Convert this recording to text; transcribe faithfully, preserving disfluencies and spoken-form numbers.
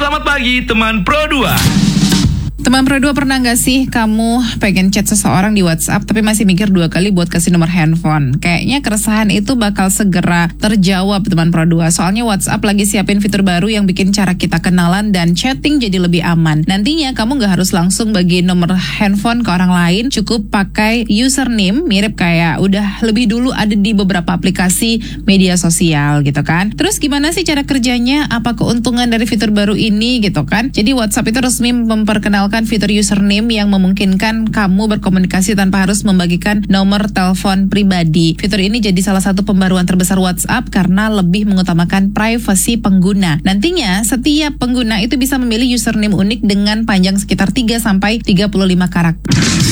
Selamat pagi teman Pro dua. Teman Pro dua, pernah gak sih kamu pengen chat seseorang di WhatsApp tapi masih mikir dua kali buat kasih nomor handphone? Kayaknya keresahan itu bakal segera terjawab teman Pro dua. Soalnya WhatsApp lagi siapin fitur baru yang bikin cara kita kenalan dan chatting jadi lebih aman. Nantinya kamu gak harus langsung bagi nomor handphone ke orang lain, cukup pakai username mirip kayak udah lebih dulu ada di beberapa aplikasi media sosial gitu kan. Terus gimana sih cara kerjanya? Apa keuntungan dari fitur baru ini gitu kan? Jadi WhatsApp itu resmi memperkenalkan fitur username yang memungkinkan kamu berkomunikasi tanpa harus membagikan nomor telepon pribadi. Fitur ini jadi salah satu pembaruan terbesar WhatsApp karena lebih mengutamakan privasi pengguna. Nantinya setiap pengguna itu bisa memilih username unik dengan panjang sekitar tiga sampai tiga puluh lima karakter.